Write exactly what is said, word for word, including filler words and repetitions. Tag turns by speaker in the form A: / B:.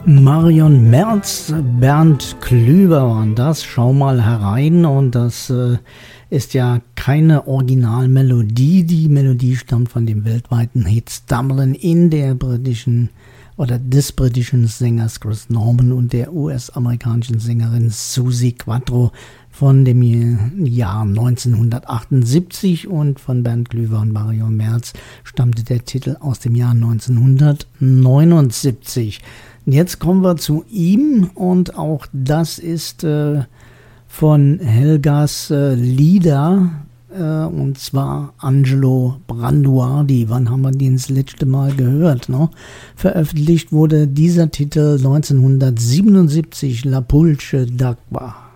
A: Marion Merz, Bernd Klüver waren das. Schau mal herein, und das äh, ist ja keine Originalmelodie. Die Melodie stammt von dem weltweiten Hit Stumbling in der britischen oder des britischen Sängers Chris Norman und der U S-amerikanischen Sängerin Suzi Quatro von dem Jahr neunzehnhundertachtundsiebzig, und von Bernd Klüver und Marion Merz stammte der Titel aus dem Jahr neunzehnhundertneunundsiebzig. Jetzt kommen wir zu ihm, und auch das ist äh, von Helgas äh, Lieder, äh, und zwar Angelo Branduardi. Wann haben wir den das letzte Mal gehört? Ne? Veröffentlicht wurde dieser Titel neunzehnhundertsiebenundsiebzig, La Pulce d'Acqua.